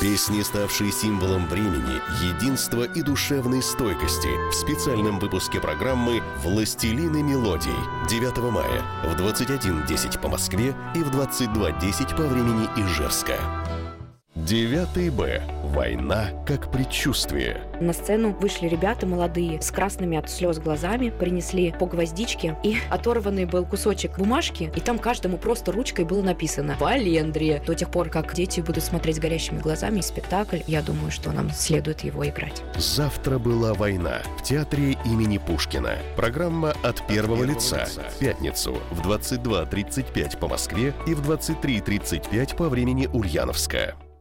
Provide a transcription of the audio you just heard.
Песни, ставшие символом времени, единства и душевной стойкости в специальном выпуске программы «Властелины мелодий» 9 мая в 21:10 по Москве и в 22:10 по времени Ижевска. 9 Б. Война как предчувствие. На сцену вышли ребята молодые с красными от слез глазами, принесли по гвоздичке, и оторванный был кусочек бумажки, и там каждому просто ручкой было написано «Валендрия». До тех пор, как дети будут смотреть с горящими глазами спектакль, я думаю, что нам следует его играть. «Завтра была война» в театре имени Пушкина. Программа от первого лица. В пятницу в 22:35 по Москве и в 23:35 по времени Ульяновска.